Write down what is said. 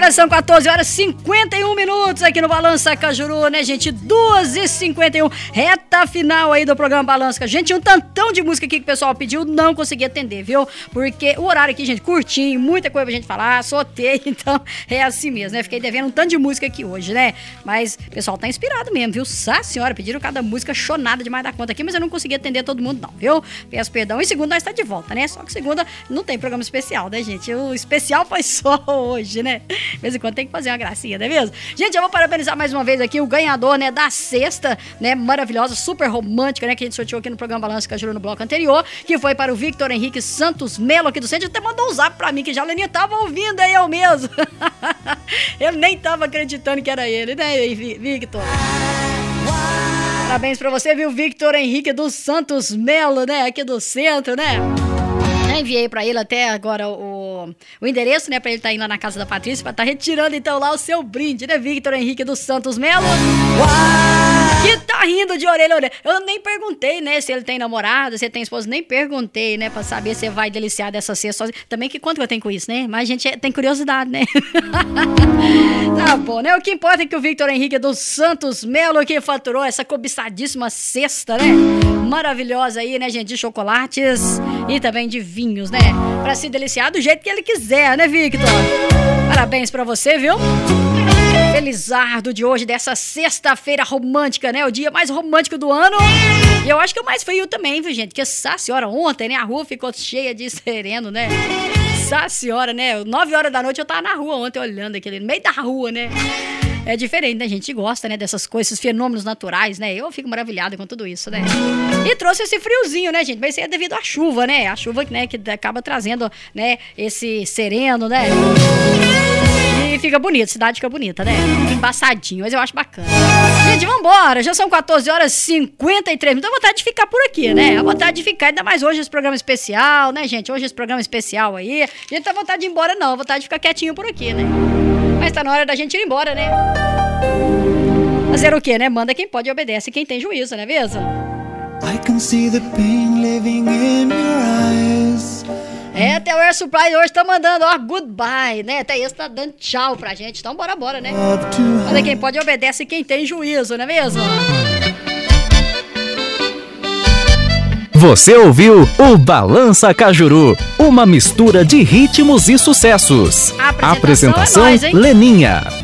Agora são 14 horas e 51 minutos aqui no Balança Cajuru, né, gente? 2h51, reta final aí do programa Balança. Gente, um tantão de música aqui que o pessoal pediu, não consegui atender, viu? Porque o horário aqui, gente, curtinho, muita coisa pra gente falar, sorteio, então é assim mesmo, né? Fiquei devendo um tanto de música aqui hoje, né? Mas o pessoal tá inspirado mesmo, viu? Sá senhora, pediram cada música chonada demais da conta aqui, mas eu não consegui atender todo mundo não, viu? Peço perdão. E segunda nós tá de volta, né? Só que segunda não tem programa especial, né, gente? O especial foi só hoje, né? De vez em quando tem que fazer uma gracinha, não é mesmo? Gente, eu vou parabenizar mais uma vez aqui o ganhador, né, da sexta, né, maravilhosa, super romântica, né, que a gente sorteou aqui no programa Balança Cajuru no bloco anterior, que foi para o Victor Henrique Santos Melo aqui do centro. Até mandou um zap pra mim, que já a Leninha tava ouvindo, aí eu mesmo. Eu nem tava acreditando que era ele, né, Victor? Parabéns pra você, viu, Victor Henrique dos Santos Melo, né, aqui do centro, né? Já enviei pra ele até agora o endereço, né, pra ele estar indo lá na casa da Patrícia, pra estar retirando então lá o seu brinde, né, Victor Henrique dos Santos Melo, que tá rindo de orelha a orelha. Eu nem perguntei, né, se ele tem namorada, se ele tem esposa, nem perguntei, né, pra saber se vai deliciar dessa cesta sozinho. Também que quanto que eu tenho com isso, né, mas a gente tem curiosidade, né. Tá bom, né, o que importa é que o Victor Henrique dos Santos Melo que faturou essa cobiçadíssima cesta, né, maravilhosa aí, né, gente, de chocolates e também de vinhos, né, pra se deliciar do jeito que ele quiser, né, Victor? Parabéns pra você, viu? Felizardo de hoje, dessa sexta-feira romântica, né? O dia mais romântico do ano. E eu acho que o mais frio também, viu, gente? Porque essa senhora ontem, né? A rua ficou cheia de sereno, né? Essa senhora, né? 9 horas da noite eu tava na rua ontem olhando aquele, no meio da rua, né? É diferente, né? A gente gosta, né, dessas coisas, esses fenômenos naturais, né? Eu fico maravilhada com tudo isso, né? E trouxe esse friozinho, né, gente? Mas isso é devido à chuva, né? A chuva, né, que acaba trazendo, né, esse sereno, né? E fica bonito, a cidade fica bonita, né? Embaçadinho, mas eu acho bacana. Gente, vambora! Já são 14 horas e 53 minutos. Dá vontade de ficar por aqui, né? Dá vontade de ficar, ainda mais hoje esse programa especial, né, gente? Hoje esse programa especial aí. A gente não tá vontade de ir embora, não. Vontade de ficar quietinho por aqui, né? Mas tá na hora da gente ir embora, né? Fazer o quê, né? Manda quem pode e obedece quem tem juízo, não é mesmo? I can see the pain living in your eyes. É, até o Air Supply hoje tá mandando, ó, goodbye, né? Até esse tá dando tchau pra gente. Então bora, né? Manda quem pode e obedece quem tem juízo, não é mesmo? Você ouviu o Balança Cajuru, uma mistura de ritmos e sucessos. A apresentação é nóis, hein? Leninha.